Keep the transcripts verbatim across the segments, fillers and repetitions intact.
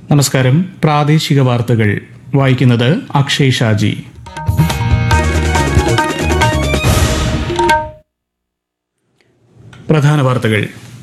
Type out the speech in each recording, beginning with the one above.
നമസ്കാരം. പ്രാദേശിക വാർത്തകൾ വായിക്കുന്നത് അക്ഷയ് ഷാജി. പ്രധാന വാർത്തകൾ.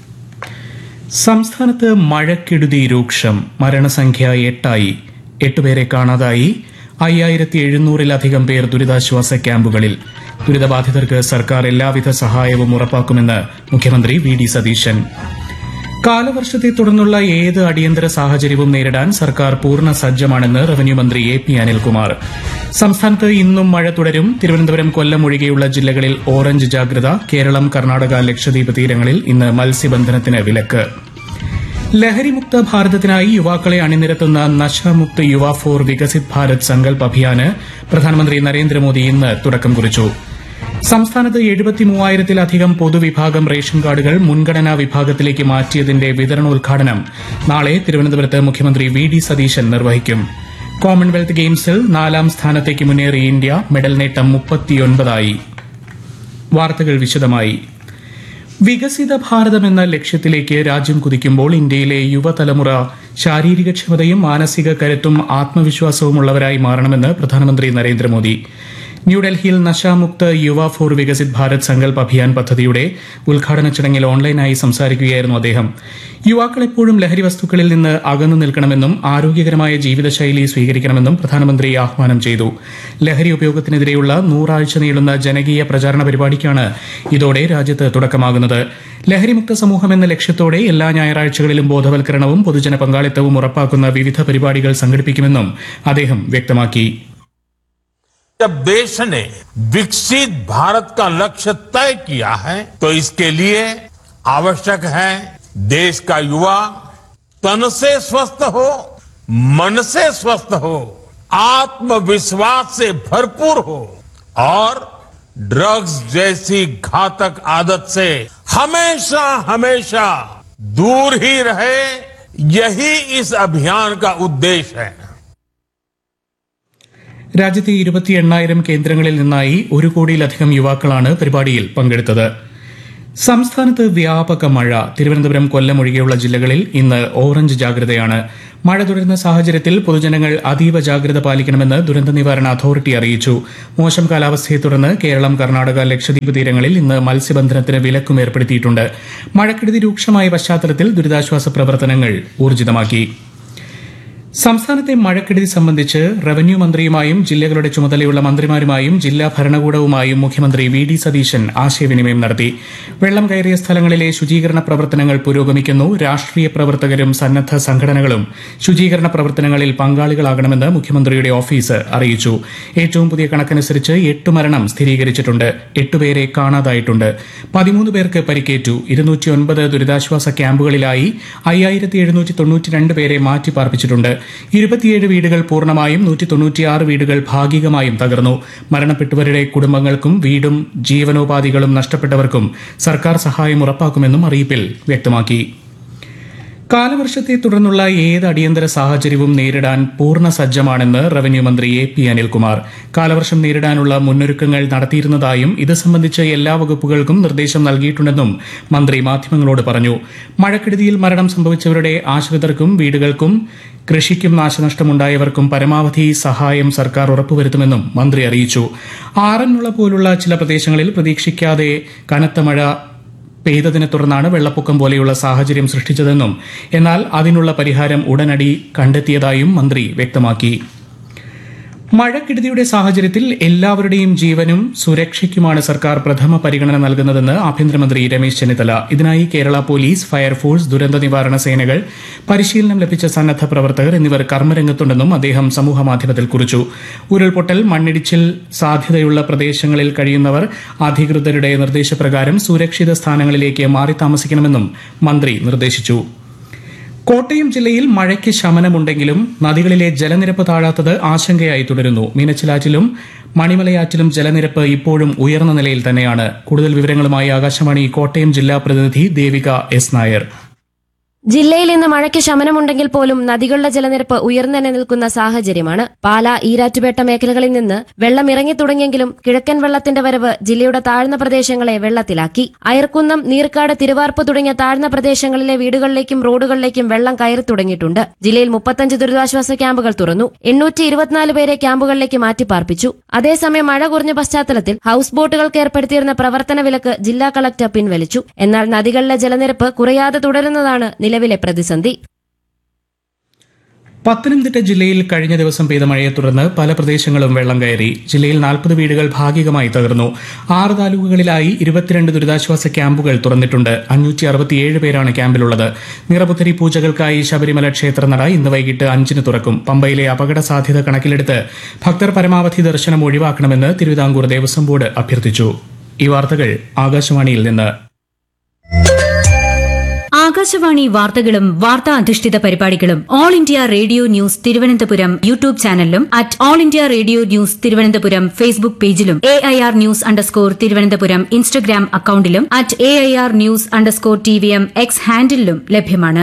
സംസ്ഥാനത്ത് മഴക്കെടുതി രൂക്ഷം. മരണസംഖ്യ എട്ടായി. എട്ടുപേരെ കാണാതായി. അയ്യായിരത്തി എഴുന്നൂറിലധികം പേർ ദുരിതാശ്വാസ ക്യാമ്പുകളിൽ. ദുരിതബാധിതർക്ക് സർക്കാർ എല്ലാവിധ സഹായവും ഉറപ്പാക്കുമെന്ന് മുഖ്യമന്ത്രി വി ഡി സതീശൻ. കാലവർഷത്തെ തുടർന്നുള്ള ഏത് അടിയന്തര സാഹചര്യവും നേരിടാൻ സർക്കാർ പൂർണ്ണ സജ്ജമാണെന്ന് റവന്യൂ മന്ത്രി എ പി അനിൽകുമാർ. സംസ്ഥാനത്ത് ഇന്നും മഴ തുടരും. തിരുവനന്തപുരം, കൊല്ലം ഒഴികെയുള്ള ജില്ലകളിൽ ഓറഞ്ച് ജാഗ്രത. കേരളം, കർണാടക, ലക്ഷദ്വീപ് തീരങ്ങളിൽ ഇന്ന് മത്സ്യബന്ധനത്തിന് വിലക്ക്. ലഹരിമുക്ത ഭാരതത്തിനായി യുവാക്കളെ അണിനിരത്തുന്ന നശാമുക്ത് യുവ ഫോർ വികസിത് ഭാരത് സങ്കൽപ് അഭിയാന് പ്രധാനമന്ത്രി നരേന്ദ്രമോദി ഇന്ന് തുടക്കം കുറിച്ചു. സംസ്ഥാനത്ത് എഴുപത്തിമൂവായിരത്തിലധികം പൊതുവിഭാഗം റേഷൻ കാർഡുകൾ മുൻഗണനാ വിഭാഗത്തിലേക്ക് മാറ്റിയതിന്റെ വിതരണോദ്ഘാടനം നാളെ തിരുവനന്തപുരത്ത് മുഖ്യമന്ത്രി വി ഡി സതീശൻ നിർവഹിക്കും. കോമൺവെൽത്ത് ഗെയിംസിൽ നാലാം സ്ഥാനത്തേക്ക് മുന്നേറിയ ഇന്ത്യ. മെഡൽ നേട്ടം മുപ്പത്തിയൊൻപതായി. വാർത്തകൾ വിശദമായി. വികസിത ഭാരതം എന്ന ലക്ഷ്യത്തിലേക്ക് രാജ്യം കുതിക്കുമ്പോൾ ഇന്ത്യയിലെ യുവതലമുറ ശാരീരികക്ഷമതയും മാനസിക കരുത്തും ആത്മവിശ്വാസവുമുള്ളവരായി മാറണമെന്ന് പ്രധാനമന്ത്രി നരേന്ദ്രമോദി. ന്യൂഡൽഹിയിൽ നശാമുക്ത് യുവ ഫോർ വികസിത് ഭാരത് സങ്കൽപ് അഭിയാൻ പദ്ധതിയുടെ ഉദ്ഘാടന ചടങ്ങിൽ ഓൺലൈനായി സംസാരിക്കുകയായിരുന്നു അദ്ദേഹം. യുവാക്കൾ എപ്പോഴും ലഹരി വസ്തുക്കളിൽ നിന്ന് അകന്നു നിൽക്കണമെന്നും ആരോഗ്യകരമായ ജീവിതശൈലി സ്വീകരിക്കണമെന്നും പ്രധാനമന്ത്രി ആഹ്വാനം ചെയ്തു. ലഹരി ഉപയോഗത്തിനെതിരെയുള്ള നൂറാഴ്ച നീളുന്ന ജനകീയ പ്രചാരണ പരിപാടിക്കാണ് ഇതോടെ രാജ്യത്ത് തുടക്കമാകുന്നത്. ലഹരിമുക്ത സമൂഹം എന്ന ലക്ഷ്യത്തോടെ എല്ലാ ഞായറാഴ്ചകളിലും ബോധവൽക്കരണവും പൊതുജന പങ്കാളിത്തവും ഉറപ്പാക്കുന്ന വിവിധ പരിപാടികൾ സംഘടിപ്പിക്കുമെന്നും അദ്ദേഹം വ്യക്തമാക്കി. जब देश ने विकसित भारत का लक्ष्य तय किया है तो इसके लिए आवश्यक है देश का युवा तन से स्वस्थ हो, मन से स्वस्थ हो, आत्मविश्वास से भरपूर हो और ड्रग्स जैसी घातक आदत से हमेशा हमेशा दूर ही रहे. यही इस अभियान का उद्देश्य है. രാജ്യത്തെ ഇരുപത്തി എണ്ണായിരം കേന്ദ്രങ്ങളിൽ നിന്നായി ഒരു കോടിയിലധികം യുവാക്കളാണ് പരിപാടിയിൽ പങ്കെടുത്തത്. സംസ്ഥാനത്ത് വ്യാപക മഴ. തിരുവനന്തപുരം, കൊല്ലം ഒഴികെയുള്ള ജില്ലകളിൽ ഇന്ന് ഓറഞ്ച് ജാഗ്രതയാണ്. മഴ തുടരുന്ന സാഹചര്യത്തിൽ പൊതുജനങ്ങൾ അതീവ ജാഗ്രത പാലിക്കണമെന്ന് ദുരന്ത നിവാരണ അതോറിറ്റി അറിയിച്ചു. മോശം കാലാവസ്ഥയെ തുടർന്ന് കേരളം, കർണാടക, ലക്ഷദ്വീപ് തീരങ്ങളിൽ ഇന്ന് മത്സ്യബന്ധനത്തിന് വിലക്കും ഏർപ്പെടുത്തിയിട്ടുണ്ട്. മഴക്കെടുതി രൂക്ഷമായ പശ്ചാത്തലത്തിൽ ദുരിതാശ്വാസ പ്രവർത്തനങ്ങൾ ഊർജിതമാക്കി. സംസ്ഥാനത്തെ മഴക്കെടുതി സംബന്ധിച്ച് റവന്യൂ മന്ത്രിയുമായും ജില്ലകളുടെ ചുമതലയുള്ള മന്ത്രിമാരുമായും ജില്ലാ ഭരണകൂടവുമായും മുഖ്യമന്ത്രി വി ഡി സതീശൻ ആശയവിനിമയം നടത്തി. വെള്ളം കയറിയ സ്ഥലങ്ങളിലെ ശുചീകരണ പ്രവർത്തനങ്ങൾ പുരോഗമിക്കുന്നു. രാഷ്ട്രീയ പ്രവർത്തകരും സന്നദ്ധ സംഘടനകളും ശുചീകരണ പ്രവർത്തനങ്ങളിൽ പങ്കാളികളാകണമെന്ന് മുഖ്യമന്ത്രിയുടെ ഓഫീസ് അറിയിച്ചു. ഏറ്റവും പുതിയ കണക്കനുസരിച്ച് എട്ട് മരണം സ്ഥിരീകരിച്ചിട്ടുണ്ട്. എട്ടുപേരെ കാണാതായിട്ടുണ്ട്. പതിമൂന്ന് പേർക്ക് പരിക്കേറ്റു. ഇരുന്നൂറ്റിയൊൻപത് ദുരിതാശ്വാസ ക്യാമ്പുകളിലായി അയ്യായിരത്തി എഴുന്നൂറ്റി തൊണ്ണൂറ്റിരണ്ട് പേരെ മാറ്റിപ്പാർപ്പിച്ചിട്ടുണ്ട്. ഇരുപത്തിയേഴ് വീടുകൾ പൂർണ്ണമായും നൂറ്റി തൊണ്ണൂറ്റിയാറ് വീടുകൾ ഭാഗികമായും തകർന്നു. മരണപ്പെട്ടവരുടെ കുടുംബങ്ങൾക്കും വീടും ജീവനോപാധികളും നഷ്ടപ്പെട്ടവർക്കും സർക്കാർ സഹായം ഉറപ്പാക്കുമെന്നും അറിയിപ്പിൽ വ്യക്തമാക്കി. കാലവർഷത്തെ തുടർന്നുള്ള ഏത് അടിയന്തര സാഹചര്യവും നേരിടാൻ പൂർണ്ണ സജ്ജമാണെന്ന് റവന്യൂ മന്ത്രി എ പി അനിൽകുമാർ. കാലവർഷം നേരിടാനുള്ള മുന്നൊരുക്കങ്ങൾ നടത്തിയിരുന്നതായും ഇത് സംബന്ധിച്ച് എല്ലാ വകുപ്പുകൾക്കും നിർദ്ദേശം നൽകിയിട്ടുണ്ടെന്നും മന്ത്രി മാധ്യമങ്ങളോട് പറഞ്ഞു. മഴക്കെടുതിയിൽ മരണം സംഭവിച്ചവരുടെ ആശ്രിതർക്കും വീടുകൾക്കും കൃഷിക്കും നാശനഷ്ടമുണ്ടായവർക്കും പരമാവധി സഹായം സർക്കാർ ഉറപ്പുവരുത്തുമെന്നും മന്ത്രി അറിയിച്ചു. ആറന്മുള പോലുള്ള ചില പ്രദേശങ്ങളിൽ പ്രതീക്ഷിക്കാതെ കനത്ത മഴ പെയ്തതിനെ തുടർന്നാണ് വെള്ളപ്പൊക്കം പോലെയുള്ള സാഹചര്യം സൃഷ്ടിച്ചതെന്നും എന്നാൽ അതിനുള്ള പരിഹാരം ഉടനടി കണ്ടെത്തിയതായും മന്ത്രി വ്യക്തമാക്കി. മഴക്കെടുതിയുടെ സാഹചര്യത്തിൽ എല്ലാവരുടെയും ജീവനും സുരക്ഷയ്ക്കുമാണ് സർക്കാർ പ്രഥമ പരിഗണന നൽകുന്നതെന്ന് ആഭ്യന്തരമന്ത്രി രമേശ് ചെന്നിത്തല. ഇതിനായി കേരള പോലീസ്, ഫയർഫോഴ്സ്, ദുരന്ത നിവാരണ സേനകൾ, പരിശീലനം ലഭിച്ച സന്നദ്ധ പ്രവർത്തകർ എന്നിവർ കർമ്മരംഗത്തുണ്ടെന്നും അദ്ദേഹം സമൂഹമാധ്യമത്തിൽ കുറിച്ചു. ഉരുൾപൊട്ടൽ, മണ്ണിടിച്ചിൽ സാധ്യതയുള്ള പ്രദേശങ്ങളിൽ കഴിയുന്നവർ അധികൃതരുടെ നിർദ്ദേശപ്രകാരം സുരക്ഷിത സ്ഥാനങ്ങളിലേക്ക് മാറി താമസിക്കണമെന്നും മന്ത്രി നിർദ്ദേശിച്ചു. കോട്ടയം ജില്ലയിൽ മഴയ്ക്ക് ശമനമുണ്ടെങ്കിലും നദികളിലെ ജലനിരപ്പ് താഴാത്തത് ആശങ്കയായി തുടരുന്നു. മീനച്ചിലാറ്റിലും മണിമലയാറ്റിലും ജലനിരപ്പ് ഇപ്പോഴും ഉയർന്ന നിലയിൽ തന്നെയാണ്. കൂടുതൽ വിവരങ്ങളുമായി ആകാശവാണി കോട്ടയം ജില്ലാ പ്രതിനിധി ദേവിക എസ് നായർ. ജില്ലയിൽ ഇന്ന് മഴയ്ക്ക് ശമനമുണ്ടെങ്കിൽ പോലും നദികളുടെ ജലനിരപ്പ് ഉയർന്നു നിൽക്കുന്ന സാഹചര്യമാണ്. പാല, ഈരാറ്റുപേട്ട മേഖലകളിൽ നിന്ന് വെള്ളം ഇറങ്ങി തുടങ്ങിയെങ്കിലും കിഴക്കൻ വെള്ളത്തിന്റെ വരവ് ജില്ലയുടെ താഴ്ന്ന പ്രദേശങ്ങളെ വെള്ളത്തിലാക്കി. അയർക്കുന്നം, നീർക്കാട്, തിരുവാർപ്പ് തുടങ്ങിയ താഴ്ന്ന പ്രദേശങ്ങളിലെ വീടുകളിലേക്കും റോഡുകളിലേക്കും വെള്ളം കയറി തുടങ്ങിയിട്ടുണ്ട്. ജില്ലയിൽ മുപ്പത്തഞ്ച് ദുരിതാശ്വാസ ക്യാമ്പുകൾ തുറന്നു. എണ്ണൂറ്റി ഇരുപത്തിനാല് പേരെ ക്യാമ്പുകളിലേക്ക് മാറ്റിപ്പാർപ്പിച്ചു. അതേസമയം മഴ കുറഞ്ഞ പശ്ചാത്തലത്തിൽ ഹൌസ് ബോട്ടുകൾക്ക് ഏർപ്പെടുത്തിയിരുന്ന പ്രവർത്തന വിലക്ക് ജില്ലാ കളക്ടർ പിൻവലിച്ചു. എന്നാൽ നദികളിലെ ജലനിരപ്പ് കുറയാതെ തുടരുന്നതാണ് നിലവിലെ പ്രതിസന്ധി. പത്തനംതിട്ട ജില്ലയിൽ കഴിഞ്ഞ ദിവസം പെയ്ത മഴയെ തുടർന്ന് പല പ്രദേശങ്ങളും വെള്ളം കയറി. ജില്ലയിൽ നാൽപ്പത് വീടുകൾ ഭാഗികമായി തകർന്നു. ആറ് താലൂക്കുകളിലായി ഇരുപത്തിരണ്ട് ദുരിതാശ്വാസ ക്യാമ്പുകൾ തുറന്നിട്ടുണ്ട്. അഞ്ഞൂറ്റി അറുപത്തിയേഴ് പേരാണ് ക്യാമ്പിലുള്ളത്. നിറപുത്തരി പൂജകൾക്കായി ശബരിമല ക്ഷേത്രനട ഇന്ന് വൈകിട്ട് അഞ്ചിന് തുറക്കും. പമ്പയിലെ അപകട സാധ്യത കണക്കിലെടുത്ത് ഭക്തർ പരമാവധി ദർശനം ഒഴിവാക്കണമെന്ന് തിരുവിതാംകൂർ ദേവസ്വം ബോർഡ് അഭ്യർത്ഥിച്ചു. ഈ വാർത്തകൾ ആകാശവാണിയിൽ നിന്ന്. ആകാശവാണി വാർത്തകളും വാർത്താ അധിഷ്ഠിത പരിപാടികളും all India radio news Thiruvananthapuram YouTube ചാനലിലും at all India radio news Thiruvananthapuram Facebook പേജിലും A I R news underscore Thiruvananthapuram Instagram അക്കൌണ്ടിലും at A I R news underscore T V M X ഹാൻഡിലും ലഭ്യമാണ്.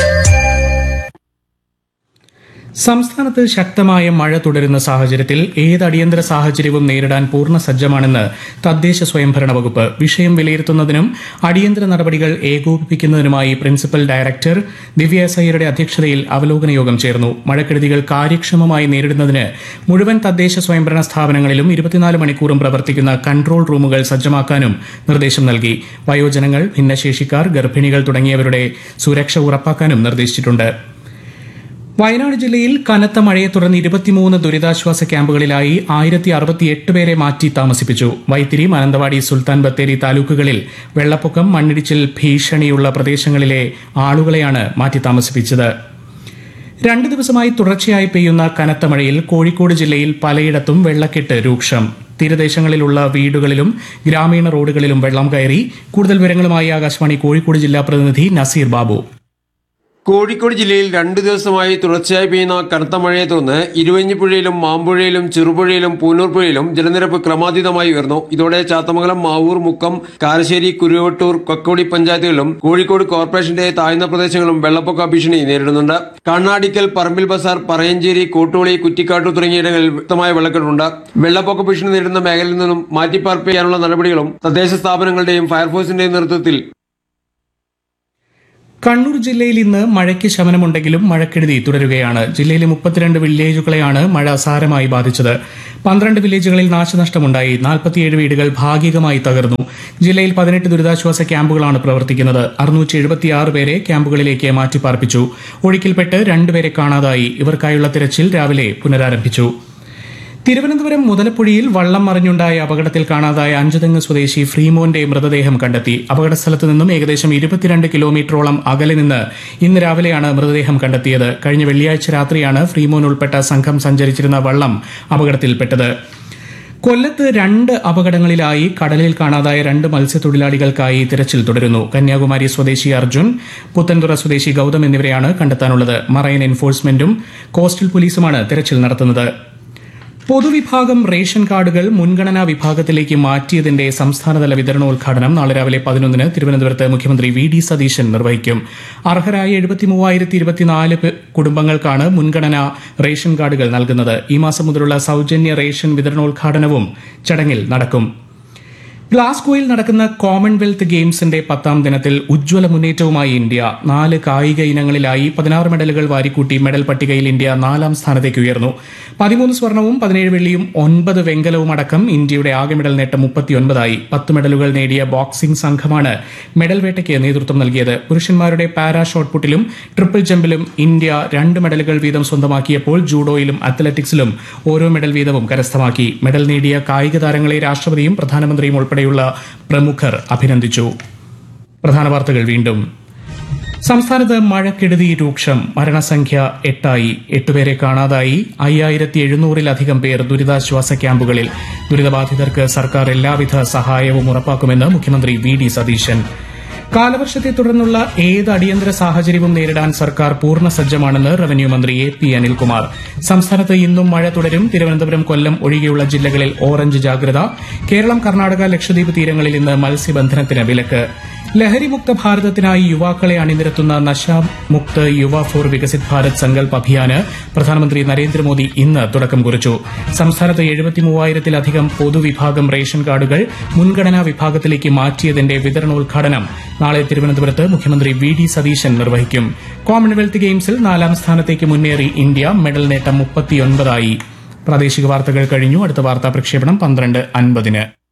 സംസ്ഥാനത്ത് ശക്തമായ മഴ തുടരുന്ന സാഹചര്യത്തിൽ ഏത് അടിയന്തര സാഹചര്യവും നേരിടാൻ പൂർണ്ണ സജ്ജമാണെന്ന് തദ്ദേശ സ്വയംഭരണ വകുപ്പ്. വിഷയം വിലയിരുത്തുന്നതിനും അടിയന്തര നടപടികൾ ഏകോപിപ്പിക്കുന്നതിനുമായി പ്രിൻസിപ്പൽ ഡയറക്ടർ ദിവ്യ എസ് അയ്യരുടെ അധ്യക്ഷതയിൽ അവലോകന യോഗം ചേർന്നു. മഴക്കെടുതികൾ കാര്യക്ഷമമായി നേരിടുന്നതിന് മുഴുവൻ തദ്ദേശ സ്വയംഭരണ സ്ഥാപനങ്ങളിലും ഇരുപത്തിനാല് മണിക്കൂറും പ്രവർത്തിക്കുന്ന കൺട്രോൾ റൂമുകൾ സജ്ജമാക്കാനും നിർദ്ദേശം നൽകി. വയോജനങ്ങൾ, ഭിന്നശേഷിക്കാർ, ഗർഭിണികൾ തുടങ്ങിയവരുടെ സുരക്ഷ ഉറപ്പാക്കാനും നിർദ്ദേശിച്ചിട്ടുണ്ട്. വയനാട് ജില്ലയിൽ കനത്ത മഴയെ തുടർന്ന് ഇരുപത്തിമൂന്ന് ദുരിതാശ്വാസ ക്യാമ്പുകളിലായി ആയിരത്തി അറുപത്തിയെട്ട് പേരെ മാറ്റി താമസിപ്പിച്ചു. വൈത്തിരി, മാനന്തവാടി, സുൽത്താൻ ബത്തേരി താലൂക്കുകളിൽ വെള്ളപ്പൊക്കം, മണ്ണിടിച്ചിൽ ഭീഷണിയുള്ള പ്രദേശങ്ങളിലെ ആളുകളെയാണ് മാറ്റി താമസിപ്പിച്ചത്. രണ്ട് ദിവസമായി തുടർച്ചയായി പെയ്യുന്ന കനത്ത മഴയിൽ കോഴിക്കോട് ജില്ലയിൽ പലയിടത്തും വെള്ളക്കെട്ട് രൂക്ഷം. തീരദേശങ്ങളിലുള്ള വീടുകളിലും ഗ്രാമീണ റോഡുകളിലും വെള്ളം കയറി. കൂടുതൽ വിവരങ്ങളുമായി ആകാശവാണി കോഴിക്കോട് ജില്ലാ പ്രതിനിധി നസീർ ബാബു. കോഴിക്കോട് ജില്ലയിൽ രണ്ടു ദിവസമായി തുടർച്ചയായി പെയ്യുന്ന കനത്ത മഴയെ തുടർന്ന് ഇരുവഞ്ഞിപ്പുഴയിലും മാമ്പുഴയിലും ചെറുപുഴയിലും പൂനൂർ പുഴയിലും ജലനിരപ്പ് ക്രമാതീതമായി ഉയർന്നു. ഇതോടെ ചാത്തമംഗലം, മാവൂർ, മുക്കം, കാരശ്ശേരി, കുരുവട്ടൂർ, കക്കോടി പഞ്ചായത്തുകളിലും കോഴിക്കോട് കോർപ്പറേഷന്റെ താഴ്ന്ന പ്രദേശങ്ങളും വെള്ളപ്പൊക്ക ഭീഷണി നേരിടുന്നുണ്ട്. കണ്ണാടിക്കൽ, പറമ്പിൽ ബസാർ, പറയഞ്ചേരി, കോട്ടോളി, കുറ്റിക്കാട്ടൂർ തുടങ്ങിയിടങ്ങളിൽ വ്യക്തമായ വെള്ളക്കെട്ടുണ്ട്. വെള്ളപ്പൊക്ക ഭീഷണി നേരിടുന്ന മേഖലയിൽ നിന്നും മാറ്റിപ്പാർപ്പിക്കാനുള്ള നടപടികളും തദ്ദേശ സ്ഥാപനങ്ങളുടെയും ഫയർഫോഴ്സിന്റെയും നേതൃത്വത്തിൽ. കണ്ണൂർ ജില്ലയിൽ ഇന്ന് മഴയ്ക്ക് ശമനമുണ്ടെങ്കിലും മഴക്കെടുതി തുടരുകയാണ്. ജില്ലയിലെ മുപ്പത്തിരണ്ട് വില്ലേജുകളെയാണ് മഴ സാരമായി ബാധിച്ചത്. പന്ത്രണ്ട് വില്ലേജുകളിൽ നാശനഷ്ടമുണ്ടായി. നാൽപ്പത്തിയേഴ് വീടുകൾ ഭാഗികമായി തകർന്നു. ജില്ലയിൽ പതിനെട്ട് ദുരിതാശ്വാസ ക്യാമ്പുകളാണ് പ്രവർത്തിക്കുന്നത്. അറുന്നൂറ്റി എഴുപത്തിയാറ് പേരെ ക്യാമ്പുകളിലേക്ക് മാറ്റിപ്പാർപ്പിച്ചു. ഒഴുക്കിൽപ്പെട്ട് രണ്ടുപേരെ കാണാതായി. ഇവർക്കായുള്ള തിരച്ചിൽ രാവിലെ പുനരാരംഭിച്ചു. തിരുവനന്തപുരം മുതലപ്പുഴയിൽ വള്ളം മറിഞ്ഞുണ്ടായ അപകടത്തിൽ കാണാതായ അഞ്ചുതെങ്ങ് സ്വദേശി ഫ്രീമോന്റെ മൃതദേഹം കണ്ടെത്തി. അപകടസ്ഥലത്ത് നിന്നും ഏകദേശം ഇരുപത്തിരണ്ട് കിലോമീറ്ററോളം അകലെ നിന്ന് ഇന്ന് രാവിലെയാണ് മൃതദേഹം കണ്ടെത്തിയത്. കഴിഞ്ഞ വെള്ളിയാഴ്ച രാത്രിയാണ് ഫ്രീമോൻ ഉൾപ്പെട്ട സംഘം സഞ്ചരിച്ചിരുന്ന വള്ളം അപകടത്തിൽപ്പെട്ടത്. കൊല്ലത്ത് രണ്ട് അപകടങ്ങളിലായി കടലിൽ കാണാതായ രണ്ട് മത്സ്യത്തൊഴിലാളികൾക്കായി തിരച്ചിൽ തുടരുന്നു. കന്യാകുമാരി സ്വദേശി അർജുൻ, പുത്തൻതുറ സ്വദേശി ഗൌതം എന്നിവരെയാണ് കണ്ടെത്താനുള്ളത്. മറൈൻ എൻഫോഴ്സ്മെന്റും കോസ്റ്റൽ പോലീസുമാണ് തിരച്ചിൽ നടത്തുന്നത്. പൊതുവിഭാഗം റേഷൻ കാർഡുകൾ മുൻഗണനാ വിഭാഗത്തിലേക്ക് മാറ്റിയതിന്റെ സംസ്ഥാനതല വിതരണോദ്ഘാടനം നാളെ രാവിലെ പതിനൊന്നിന് തിരുവനന്തപുരത്ത് മുഖ്യമന്ത്രി വി ഡി സതീശൻ നിർവഹിക്കും. അർഹരായ എഴുപത്തി മൂവായിരത്തി ഇരുപത്തിനാല് കുടുംബങ്ങൾക്കാണ് മുൻഗണനാ റേഷൻ കാർഡുകൾ നൽകുന്നത്. ഈ മാസം മുതലുള്ള സൌജന്യ റേഷൻ വിതരണോദ്ഘാടനവും ചടങ്ങിൽ നടക്കും. ഗ്ലാസ്ഗോയിൽ നടക്കുന്ന കോമൺവെൽത്ത് ഗെയിംസിന്റെ പത്താം ദിനത്തിൽ ഉജ്ജ്വല മുന്നേറ്റവുമായി ഇന്ത്യ. നാല് കായിക ഇനങ്ങളിലായി പതിനാറ് മെഡലുകൾ വാരിക്കൂട്ടി മെഡൽ പട്ടികയിൽ ഇന്ത്യ നാലാം സ്ഥാനത്തേക്ക് ഉയർന്നു. പതിമൂന്ന് സ്വർണവും പതിനേഴ് വെള്ളിയും ഒൻപത് വെങ്കലവും അടക്കം ഇന്ത്യയുടെ ആകെ മെഡൽ നേട്ടം മുപ്പത്തിയൊൻപതായി. പത്ത് മെഡലുകൾ നേടിയ ബോക്സിംഗ് സംഘമാണ് മെഡൽ വേട്ടയ്ക്ക് നേതൃത്വം നൽകിയത്. പുരുഷന്മാരുടെ പാരാ ഷോട്ട്പുട്ടിലും ട്രിപ്പിൾ ജമ്പിലും ഇന്ത്യ രണ്ട് മെഡലുകൾ വീതം സ്വന്തമാക്കിയപ്പോൾ ജൂഡോയിലും അത്ലറ്റിക്സിലും ഓരോ മെഡൽ വീതവും കരസ്ഥമാക്കി. മെഡൽ നേടിയ കായിക താരങ്ങളെ രാഷ്ട്രപതിയും പ്രധാനമന്ത്രിയും ഉൾപ്പെടെയുള്ള പ്രമുഖർ അഭിനന്ദിച്ചു. പ്രധാന വാർത്തകൾ വീണ്ടും. സംസ്ഥാനത്ത് മഴക്കെടുതി രൂക്ഷം. മരണസംഖ്യ എട്ടായി. എട്ടുപേരെ കാണാതായി. അയ്യായിരത്തി എഴുന്നൂറിലധികം പേർ ദുരിതാശ്വാസ ക്യാമ്പുകളിൽ. ദുരിതബാധിതർക്ക് സർക്കാർ എല്ലാവിധ സഹായവും ഉറപ്പാക്കുമെന്ന് മുഖ്യമന്ത്രി വി ഡി സതീശൻ. കാലവർഷത്തെ തുടർന്നുള്ള ഏത് അടിയന്തര സാഹചര്യവും നേരിടാൻ സർക്കാർ പൂർണ്ണ സജ്ജമാണെന്ന് റവന്യൂ മന്ത്രി എ പി അനിൽകുമാർ. സംസ്ഥാനത്ത് ഇന്നും മഴ തുടരും. തിരുവനന്തപുരം, കൊല്ലം ഒഴികെയുള്ള ജില്ലകളിൽ ഓറഞ്ച് ജാഗ്രത. കേരളം, കർണാടക, ലക്ഷദ്വീപ് തീരങ്ങളിൽ ഇന്ന് മത്സ്യബന്ധനത്തിന് വിലക്ക്. ലഹരിമുക്ത ഭാരതത്തിനായി യുവാക്കളെ അണിനിരത്തുന്ന നശാമുക്ത് യുവ ഫോർ വികസിത് ഭാരത് സങ്കൽപ് അഭിയാന് പ്രധാനമന്ത്രി നരേന്ദ്രമോദി ഇന്ന് തുടക്കം കുറിച്ചു. സംസ്ഥാനത്ത് എഴുപത്തിമൂവായിരത്തിലധികം പൊതുവിഭാഗം റേഷൻ കാർഡുകൾ മുൻഗണനാ വിഭാഗത്തിലേക്ക് മാറ്റിയതിന്റെ വിതരണോദ്ഘാടനം നാളെ തിരുവനന്തപുരത്ത് മുഖ്യമന്ത്രി വി ഡി സതീശൻ നിർവഹിക്കും. കോമൺവെൽത്ത് ഗെയിംസിൽ നാലാം സ്ഥാനത്തേക്ക് മുന്നേറി ഇന്ത്യ. മെഡൽ നേട്ടം മുപ്പത്തിയൊൻപതായി. പ്രാദേശിക വാർത്തകൾ കഴിഞ്ഞു. അടുത്ത വാർത്താ പ്രക്ഷേപണം പന്ത്രണ്ട് അൻപതിന്.